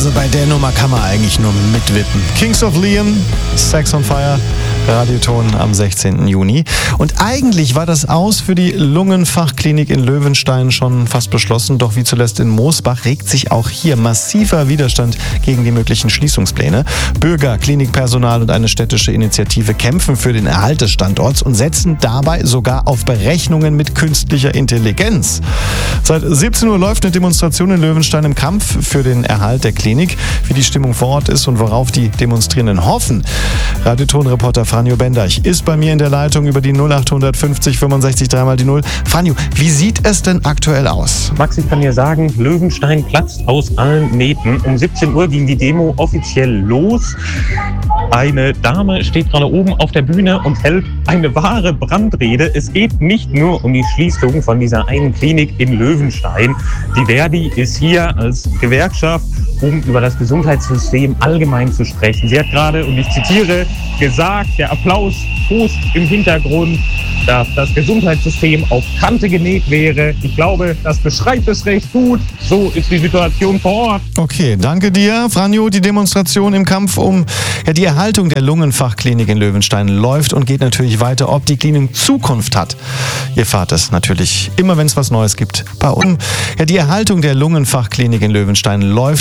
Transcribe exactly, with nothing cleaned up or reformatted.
Also bei der Nummer kann man eigentlich nur mitwippen. Kings of Leon, Sex on Fire, Radioton am sechzehnten Juni. Und eigentlich war das Aus für die Lungenfachklinik in Löwenstein schon fast beschlossen. Doch wie zuletzt in Moosbach regt sich auch hier massiver Widerstand gegen die möglichen Schließungspläne. Bürger, Klinikpersonal und eine städtische Initiative kämpfen für den Erhalt des Standorts und setzen dabei sogar auf Berechnungen mit künstlicher Intelligenz. Seit siebzehn Uhr läuft eine Demonstration in Löwenstein im Kampf für den Erhalt der Klinik. Wie die Stimmung vor Ort ist und worauf die Demonstrierenden hoffen. Radioton-Reporter Franjo Bendeich ist bei mir in der Leitung über die null acht fünfzig fünfundsechzig dreimal die null. Franjo, wie sieht es denn aktuell aus? Max, ich kann dir sagen, Löwenstein platzt aus allen Nähten. Um siebzehn Uhr ging die Demo offiziell los. Eine Dame steht gerade oben auf der Bühne und hält eine wahre Brandrede. Es geht nicht nur um die Schließung von dieser einen Klinik in Löwenstein. Die Verdi ist hier als Gewerkschaft, um über das Gesundheitssystem allgemein zu sprechen. Sie hat gerade, und ich zitiere, gesagt, der Applaus tost im Hintergrund, dass das Gesundheitssystem auf Kante genäht wäre. Ich glaube, das beschreibt es recht gut. So ist die Situation vor Ort. Okay, danke dir, Franjo. Die Demonstration im Kampf um ja, die Erhaltung der Lungenfachklinik in Löwenstein läuft und geht natürlich weiter, ob die Klinik Zukunft hat. Ihr erfahrt es natürlich immer, wenn es was Neues gibt. Bei uns. Ja, die Erhaltung der Lungenfachklinik in Löwenstein läuft